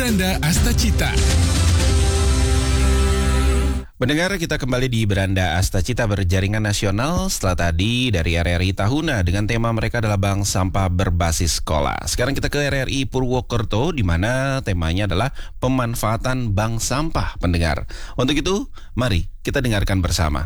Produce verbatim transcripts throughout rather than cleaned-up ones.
Beranda Astacita. Pendengar, kita kembali di Beranda Astacita berjaringan nasional setelah tadi dari R R I Tahuna dengan tema mereka adalah Bank Sampah Berbasis Sekolah. Sekarang kita ke R R I Purwokerto di mana temanya adalah pemanfaatan bank sampah, pendengar. Untuk itu, mari kita dengarkan bersama.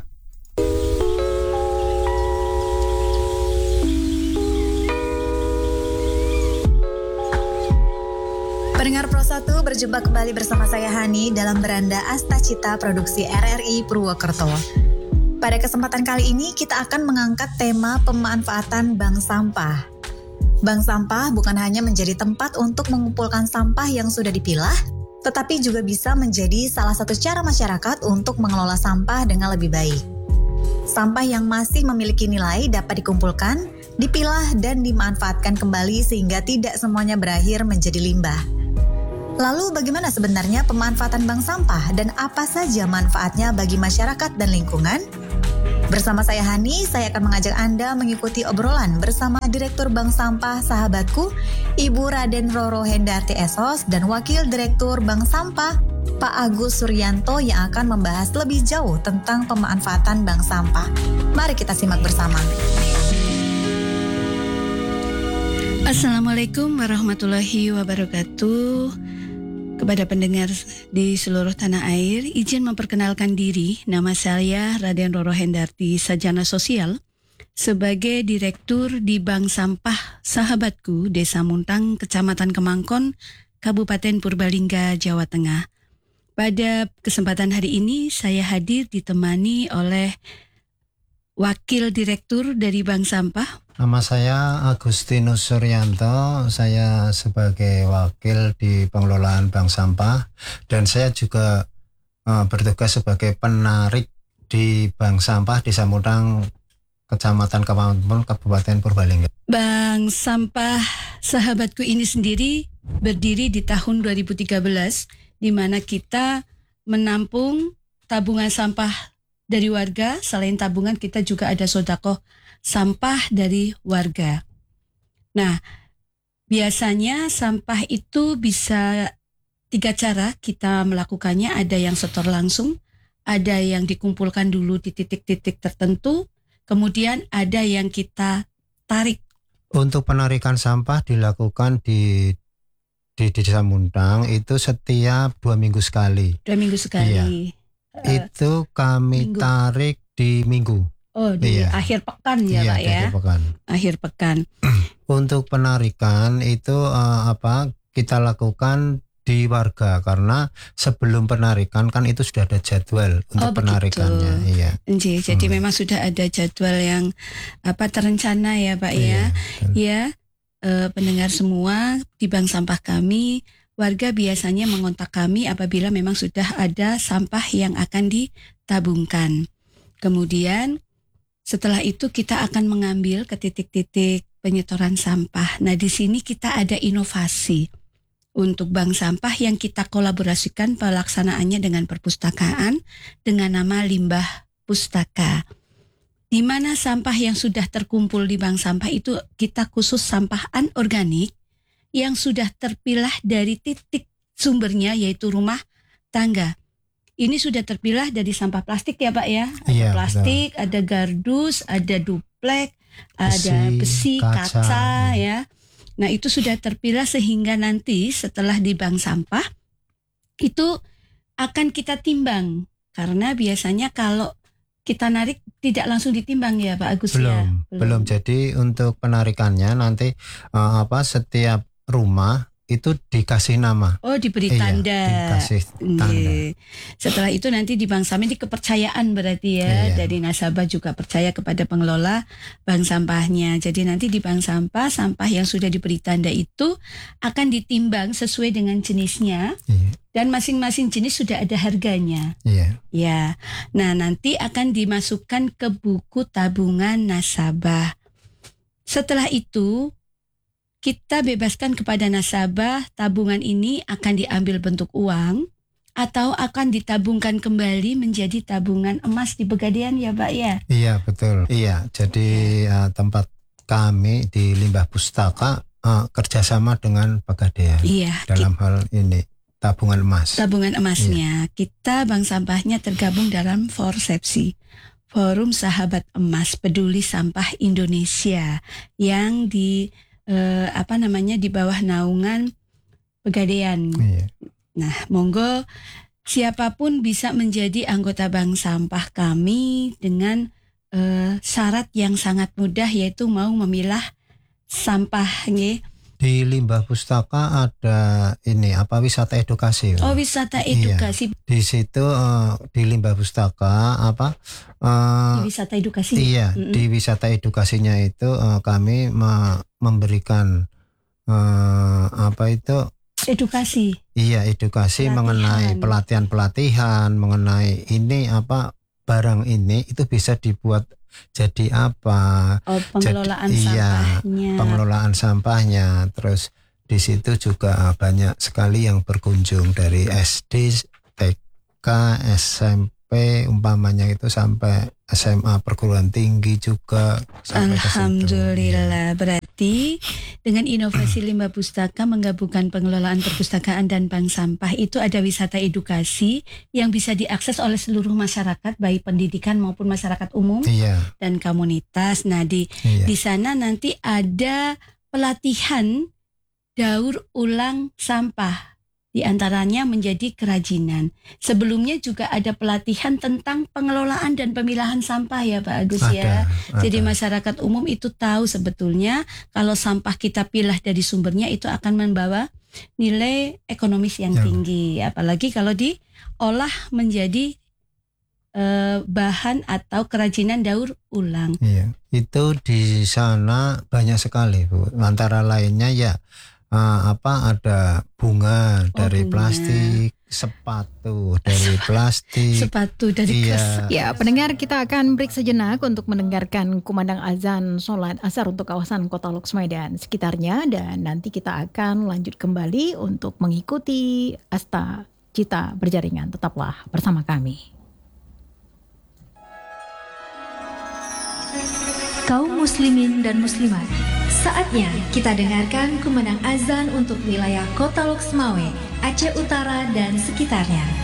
Pendengar Pro satu, berjumpa kembali bersama saya Hani dalam Beranda Astacita produksi R R I Purwokerto. Pada kesempatan kali ini kita akan mengangkat tema pemanfaatan bank sampah. Bank sampah bukan hanya menjadi tempat untuk mengumpulkan sampah yang sudah dipilah, tetapi juga bisa menjadi salah satu cara masyarakat untuk mengelola sampah dengan lebih baik. Sampah yang masih memiliki nilai dapat dikumpulkan, dipilah, dan dimanfaatkan kembali sehingga tidak semuanya berakhir menjadi limbah. Lalu bagaimana sebenarnya pemanfaatan bank sampah dan apa saja manfaatnya bagi masyarakat dan lingkungan? Bersama saya Hani, saya akan mengajak Anda mengikuti obrolan bersama Direktur Bank Sampah Sahabatku, Ibu Raden Roro Hendarti S O S dan Wakil Direktur Bank Sampah, Pak Agus Suryanto yang akan membahas lebih jauh tentang pemanfaatan bank sampah. Mari kita simak bersama. Assalamualaikum warahmatullahi wabarakatuh. Kepada pendengar di seluruh tanah air, izin memperkenalkan diri. Nama saya Raden Roro Hendarti, Sarjana Sosial, sebagai Direktur di Bank Sampah Sahabatku, Desa Muntang, Kecamatan Kemangkon, Kabupaten Purbalingga, Jawa Tengah. Pada kesempatan hari ini, saya hadir ditemani oleh Wakil Direktur dari Bank Sampah. Nama saya Agustinus Suryanto, saya sebagai wakil di pengelolaan bank sampah dan saya juga uh, bertugas sebagai penarik di bank sampah Desa Muntang, Kecamatan Kemangkon, Kabupaten Purbalingga. Bank Sampah Sahabatku ini sendiri berdiri di tahun dua ribu tiga belas, di mana kita menampung tabungan sampah dari warga. Selain tabungan, kita juga ada sodakoh sampah dari warga. Nah, biasanya sampah itu bisa tiga cara kita melakukannya. Ada yang setor langsung, ada yang dikumpulkan dulu di titik-titik tertentu, kemudian ada yang kita tarik. Untuk penarikan sampah dilakukan di di Desa Muntang itu setiap dua minggu sekali. Dua minggu sekali. Iya. Uh, itu kami minggu. tarik di minggu. Oh, di iya. akhir pekan ya, iya, Pak ya. Akhir pekan. Akhir pekan. Untuk penarikan itu uh, apa kita lakukan di warga karena sebelum penarikan kan itu sudah ada jadwal untuk oh, penarikannya. Begitu. Iya. Jadi, hmm. jadi memang sudah ada jadwal yang apa terencana ya, Pak ya. Iya. Ya, uh, pendengar semua di bank sampah kami, warga biasanya mengontak kami apabila memang sudah ada sampah yang akan ditabungkan. Kemudian setelah itu kita akan mengambil ke titik-titik penyetoran sampah. Nah, di sini kita ada inovasi untuk bank sampah yang kita kolaborasikan pelaksanaannya dengan perpustakaan dengan nama Limbah Pustaka. Di mana sampah yang sudah terkumpul di bank sampah itu kita khusus sampah anorganik yang sudah terpilah dari titik sumbernya yaitu rumah tangga. Ini sudah terpilah dari sampah plastik ya Pak ya. Ada iya, plastik, betul. Ada gardus, ada duplek, besi, ada besi, kaca, kaca ya. Nah itu sudah terpilah sehingga nanti setelah di bank sampah itu akan kita timbang. Karena biasanya kalau kita narik tidak langsung ditimbang ya Pak Agus belum, ya. Belum, belum. Jadi untuk penarikannya nanti uh, apa setiap rumah itu dikasih nama. Oh, diberi tanda. Iya, dikasih tanda. Iya. Setelah itu nanti di bank sampah ini kepercayaan berarti ya. Iya. Dari nasabah juga percaya kepada pengelola bank sampahnya. Jadi nanti di bank sampah, sampah yang sudah diberi tanda itu akan ditimbang sesuai dengan jenisnya. Iya. Dan masing-masing jenis sudah ada harganya. Iya. Ya. Nah, nanti akan dimasukkan ke buku tabungan nasabah. Setelah itu kita bebaskan kepada nasabah tabungan ini akan diambil bentuk uang atau akan ditabungkan kembali menjadi tabungan emas di Pegadaian ya Pak ya? Iya betul. Iya jadi uh, tempat kami di Limbah Pustaka uh, kerjasama dengan Pegadaian iya, dalam kita, hal ini tabungan emas. Tabungan emasnya. Iya. Kita Bank Sampahnya tergabung dalam Forsepsi, Forum Sahabat Emas Peduli Sampah Indonesia, yang di eh, apa namanya di bawah naungan Pegadaian. Iya. Nah, monggo siapapun bisa menjadi anggota Bank Sampah kami dengan eh, syarat yang sangat mudah, yaitu mau memilah sampah, nggih. Di Limbah Pustaka ada ini apa wisata edukasi. Oh, wisata edukasi. Iya. Di situ uh, di Limbah Pustaka apa? Uh, di wisata edukasi. Iya, mm-hmm. Di wisata edukasinya itu uh, kami me- memberikan uh, apa itu? Edukasi. Iya, edukasi pelatihan. Mengenai pelatihan-pelatihan, mengenai ini apa barang ini itu bisa dibuat jadi apa? Oh, pengelolaan jadi, sampahnya. Iya, pengelolaan sampahnya. Terus di situ juga banyak sekali yang berkunjung dari S D, T K, S M P, umpamanya itu sampai S M A perguruan tinggi juga. Sampai Alhamdulillah. Ya. Berarti dengan inovasi Limbah Pustaka menggabungkan pengelolaan perpustakaan dan bank sampah, itu ada wisata edukasi yang bisa diakses oleh seluruh masyarakat, baik pendidikan maupun masyarakat umum. Iya. Dan komunitas. Nah, di iya. di sana nanti ada pelatihan daur ulang sampah. Di antaranya menjadi kerajinan. Sebelumnya juga ada pelatihan tentang pengelolaan dan pemilahan sampah ya Pak Agus ada, ya. Ada. Jadi masyarakat umum itu tahu sebetulnya kalau sampah kita pilah dari sumbernya itu akan membawa nilai ekonomis yang ya. tinggi. Apalagi kalau diolah menjadi eh, bahan atau kerajinan daur ulang. Iya. Itu di sana banyak sekali Bu. Antara lainnya ya Uh, apa ada bunga oh, dari bunga. plastik, sepatu dari plastik, sepatu dari iya. Ya, pendengar, kita akan break sejenak untuk mendengarkan kumandang azan sholat asar untuk kawasan Kota Loksmawe dan sekitarnya, dan nanti kita akan lanjut kembali untuk mengikuti Asta Cita Berjaringan. Tetaplah bersama kami. Kaum muslimin dan muslimat, saatnya kita dengarkan kumandang azan untuk wilayah Kota Loksmawe, Aceh Utara dan sekitarnya.